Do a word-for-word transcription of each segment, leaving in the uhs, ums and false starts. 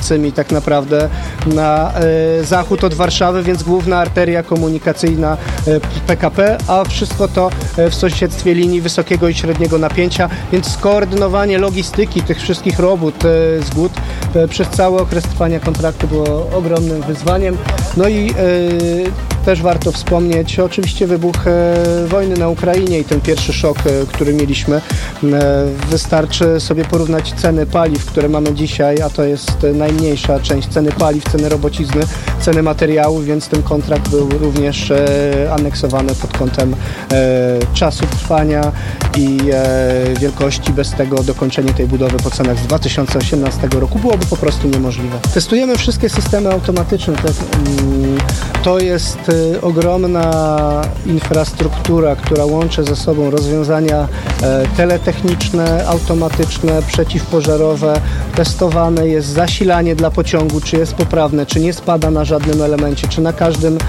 prowadzącymi tak naprawdę na e, zachód od Warszawy, więc główna arteria komunikacyjna e, P K P, a wszystko to e, w sąsiedztwie linii wysokiego i średniego napięcia, więc skoordynowanie logistyki tych wszystkich robót, e, zgód e, przez cały okres trwania kontraktu było ogromnym wyzwaniem. No i e, też warto wspomnieć oczywiście wybuch e, wojny na Ukrainie i ten pierwszy szok, e, który mieliśmy. E, wystarczy sobie porównać ceny paliw, które mamy dzisiaj, a to jest najmniejsza część ceny paliw, ceny robocizny, ceny materiałów, więc ten kontrakt był również e, aneksowany pod kątem e, czasu trwania i e, wielkości. Bez tego dokończenie tej budowy po cenach z dwa tysiące osiemnastego roku byłoby po prostu niemożliwe. Testujemy wszystkie systemy automatyczne. Te, mm, to jest e, ogromna infrastruktura, która łączy ze sobą rozwiązania e, teletechniczne, automatyczne, przeciwpożarowe. Testowane jest zasilanie dla pociągu, czy jest poprawne, czy nie spada na żadnym elemencie, czy na każdym,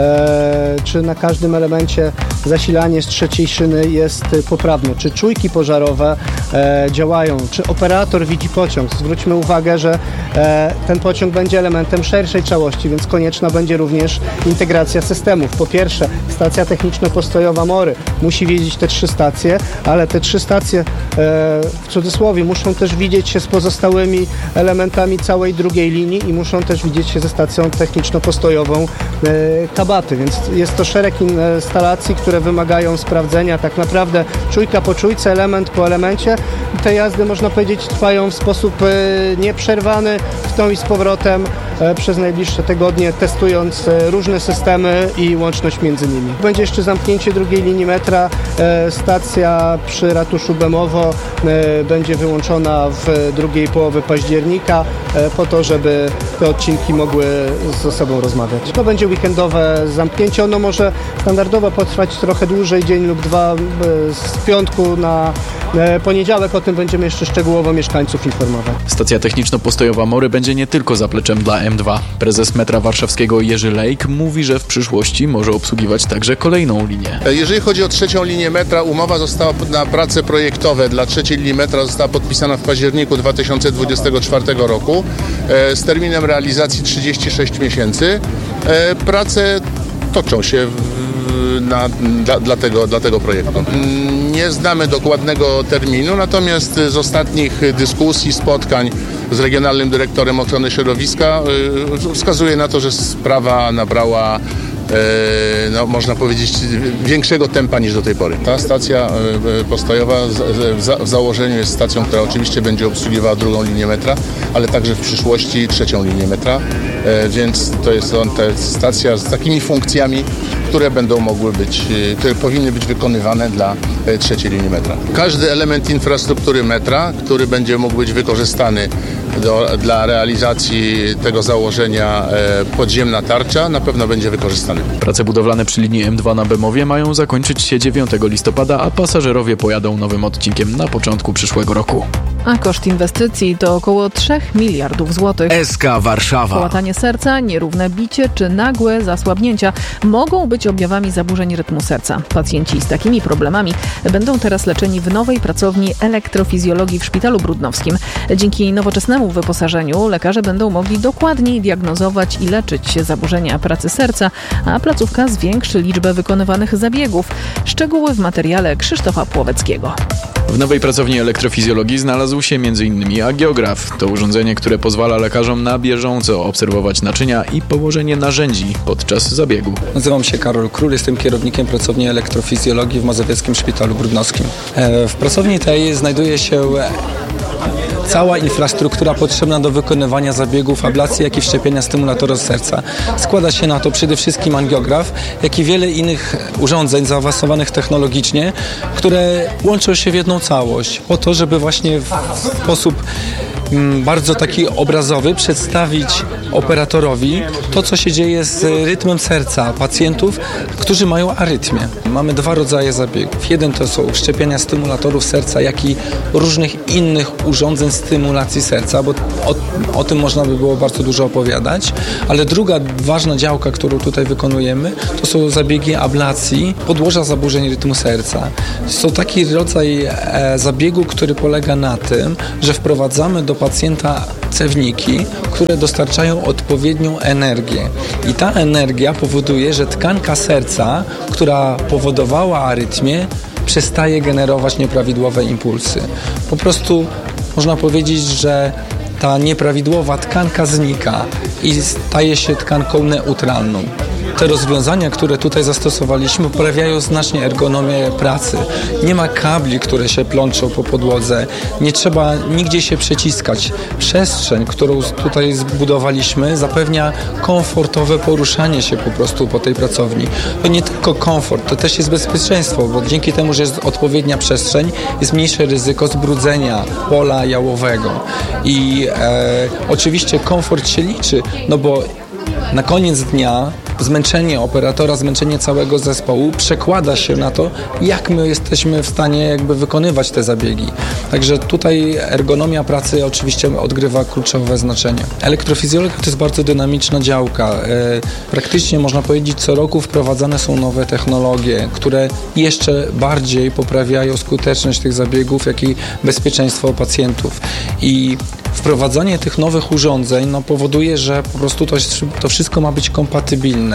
e, czy na każdym elemencie zasilanie z trzeciej szyny jest poprawne, czy czujki pożarowe e, działają, czy operator widzi pociąg. Zwróćmy uwagę, że e, ten pociąg będzie elementem szerszej całości, więc konieczna będzie również integracja systemów. Po pierwsze, stacja techniczno-postojowa Mory musi wiedzieć te trzy stacje, ale te trzy stacje e, w cudzysłowie muszą też widzieć się z pozostałymi elementami całej drugiej linii i muszą też widzieć się ze stacją techniczno-postojową e, Kabaty, więc jest to szereg instalacji, które wymagają sprawdzenia tak naprawdę czujka po czujce, element po elemencie. Te jazdy, można powiedzieć, trwają w sposób e, nieprzerwany w tą i z powrotem e, przez najbliższe tygodnie, testując e, różne systemy i łączność między nimi. Będzie jeszcze zamknięcie drugiej linii metra. E, stacja przy ratuszu Bemowo e, będzie wyłączona w drugiej połowie października e, po to, żeby te odcinki mogły ze sobą rozmawiać. To będzie weekendowe zamknięcie. Ono może standardowo potrwać trochę dłużej, dzień lub dwa, e, z piątku na e, poniedziałek. O tym będziemy jeszcze szczegółowo mieszkańców informować. Stacja techniczno-postojowa Mory będzie nie tylko zapleczem dla M dwa. Prezes metra warszawskiego Jerzy Lejk mówi, że w przyszłości może obsługiwać także kolejną linię. Jeżeli chodzi o trzecią linię metra, umowa została na prace projektowe dla trzeciej linii metra została podpisana w październiku dwa tysiące dwudziestego czwartego roku e, z terminem realizacji trzydzieści sześć miesięcy. E, prace toczą się w, na, dla, dla, tego, dla tego projektu. Nie znamy dokładnego terminu, natomiast z ostatnich dyskusji, spotkań z Regionalnym Dyrektorem Ochrony Środowiska e, wskazuje na to, że sprawa nabrała no, można powiedzieć, większego tempa niż do tej pory. Ta stacja postojowa w założeniu jest stacją, która oczywiście będzie obsługiwała drugą linię metra, ale także w przyszłości trzecią linię metra, więc to jest ta stacja z takimi funkcjami, które będą mogły być, które powinny być wykonywane dla trzeciej linii metra. Każdy element infrastruktury metra, który będzie mógł być wykorzystany do, dla realizacji tego założenia e, podziemna tarcza, na pewno będzie wykorzystany. Prace budowlane przy linii M dwa na Bemowie mają zakończyć się dziewiątego listopada, a pasażerowie pojadą nowym odcinkiem na początku przyszłego roku. A koszt inwestycji to około trzech miliardów złotych. S K Warszawa. Połatanie serca, nierówne bicie czy nagłe zasłabnięcia mogą być objawami zaburzeń rytmu serca. Pacjenci z takimi problemami będą teraz leczeni w nowej pracowni elektrofizjologii w Szpitalu Brudnowskim. Dzięki nowoczesnemu wyposażeniu lekarze będą mogli dokładniej diagnozować i leczyć zaburzenia pracy serca, a placówka zwiększy liczbę wykonywanych zabiegów. Szczegóły w materiale Krzysztofa Płoweckiego. W nowej pracowni elektrofizjologii znalazł się między innymi angiograf. To urządzenie, które pozwala lekarzom na bieżąco obserwować naczynia i położenie narzędzi podczas zabiegu. Nazywam się Karol Król, jestem kierownikiem pracowni elektrofizjologii w Mazowieckim Szpitalu Brudnowskim. W pracowni tej znajduje się cała infrastruktura potrzebna do wykonywania zabiegów, ablacji, jak i wszczepienia stymulatorów serca. Składa się na to przede wszystkim angiograf, jak i wiele innych urządzeń zaawansowanych technologicznie, które łączą się w jedną całość, po to, żeby właśnie w sposób bardzo taki obrazowy przedstawić operatorowi to, co się dzieje z rytmem serca pacjentów, którzy mają arytmię. Mamy dwa rodzaje zabiegów. Jeden to są wszczepienia stymulatorów serca, jak i różnych innych urządzeń stymulacji serca, bo o, o tym można by było bardzo dużo opowiadać, ale druga ważna działka, którą tutaj wykonujemy, to są zabiegi ablacji podłoża zaburzeń rytmu serca. Jest to taki rodzaj e, zabiegu, który polega na tym, że wprowadzamy do pacjenta cewniki, które dostarczają odpowiednią energię. I ta energia powoduje, że tkanka serca, która powodowała arytmię, przestaje generować nieprawidłowe impulsy. Po prostu można powiedzieć, że ta nieprawidłowa tkanka znika i staje się tkanką neutralną. Te rozwiązania, które tutaj zastosowaliśmy, poprawiają znacznie ergonomię pracy. Nie ma kabli, które się plączą po podłodze. Nie trzeba nigdzie się przeciskać. Przestrzeń, którą tutaj zbudowaliśmy, zapewnia komfortowe poruszanie się po prostu po tej pracowni. To nie tylko komfort, to też jest bezpieczeństwo, bo dzięki temu, że jest odpowiednia przestrzeń, jest mniejsze ryzyko zbrudzenia pola jałowego. I e, oczywiście komfort się liczy, no bo na koniec dnia zmęczenie operatora, zmęczenie całego zespołu przekłada się na to, jak my jesteśmy w stanie jakby wykonywać te zabiegi. Także tutaj ergonomia pracy oczywiście odgrywa kluczowe znaczenie. Elektrofizjologia to jest bardzo dynamiczna działka. Praktycznie można powiedzieć, co roku wprowadzane są nowe technologie, które jeszcze bardziej poprawiają skuteczność tych zabiegów, jak i bezpieczeństwo pacjentów. I wprowadzanie tych nowych urządzeń no, powoduje, że po prostu to, to wszystko ma być kompatybilne.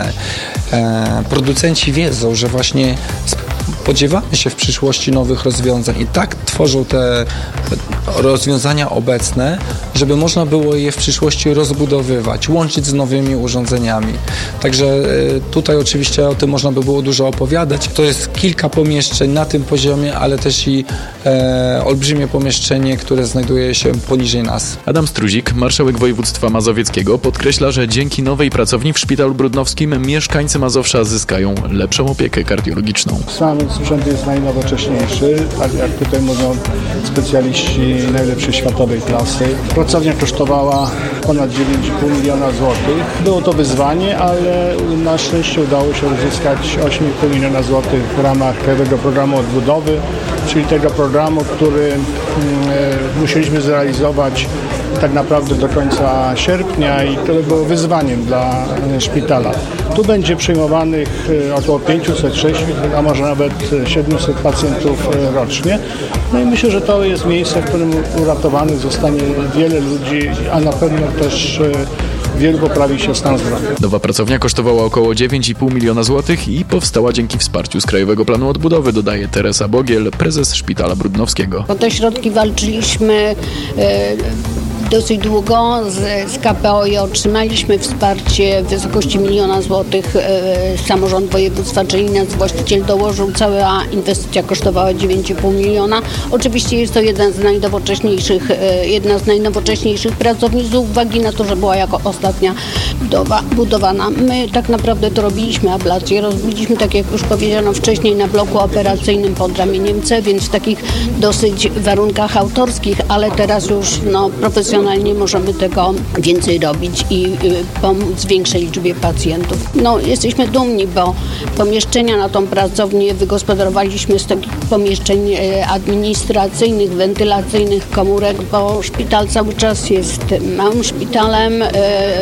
E, producenci wiedzą, że właśnie spodziewamy się w przyszłości nowych rozwiązań i tak tworzą te rozwiązania obecne, żeby można było je w przyszłości rozbudowywać, łączyć z nowymi urządzeniami. Także tutaj oczywiście o tym można by było dużo opowiadać. To jest kilka pomieszczeń na tym poziomie, ale też i e, olbrzymie pomieszczenie, które znajduje się poniżej nas. Adam Struzik, marszałek województwa mazowieckiego, podkreśla, że dzięki nowej pracowni w Szpitalu Brudnowskim mieszkańcy Mazowsza zyskają lepszą opiekę kardiologiczną. Sam sprzęt jest najnowocześniejszy, tak jak tutaj mówią specjaliści najlepszej światowej klasy. Pracownia kosztowała ponad dziewięć i pół miliona złotych. Było to wyzwanie, ale na szczęście udało się uzyskać osiem i pół miliona złotych w ramach krajowego programu odbudowy, czyli tego programu, który mm, musieliśmy zrealizować tak naprawdę do końca sierpnia i to było wyzwaniem dla szpitala. Tu będzie przyjmowanych około pięćset, sześćset, a może nawet siedemset pacjentów rocznie. No i myślę, że to jest miejsce, w którym uratowanych zostanie wiele ludzi, a na pewno też wielu poprawi się stan zdrowia. Nowa pracownia kosztowała około dziewięć i pół miliona złotych i powstała dzięki wsparciu z Krajowego Planu Odbudowy, dodaje Teresa Bogiel, prezes Szpitala Brudnowskiego. O te środki walczyliśmy e, dosyć długo z, z K P O i otrzymaliśmy wsparcie w wysokości miliona złotych. E, samorząd województwa, czyli nasz właściciel dołożył, cała inwestycja kosztowała dziewięć i pół miliona. Oczywiście jest to jeden z najnowocześniejszych, e, jedna z najnowocześniejszych pracowni z uwagi na to, że była jako ostatnia budowa, budowana. My tak naprawdę to robiliśmy ablację, robiliśmy, tak jak już powiedziano wcześniej, na bloku operacyjnym pod ramieniem C, więc w takich dosyć warunkach autorskich, ale teraz już no, profesjonalnie możemy tego więcej robić i y, pomóc większej liczbie pacjentów. No, jesteśmy dumni, bo pomieszczenia na tą pracownię wygospodarowaliśmy z takich pomieszczeń y, administracyjnych, wentylacyjnych, komórek, bo szpital cały czas jest małym szpitalem, y,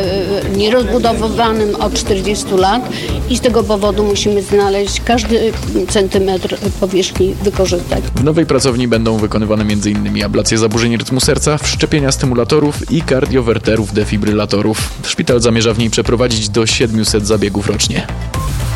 nierozbudowywanym od czterdziestu lat i z tego powodu musimy znaleźć każdy centymetr powierzchni wykorzystać. W nowej pracowni będą wykonywane między innymi ablacje zaburzeń rytmu serca, wszczepienia stymulatorów i kardiowerterów defibrylatorów. Szpital zamierza w niej przeprowadzić do siedmiuset zabiegów rocznie.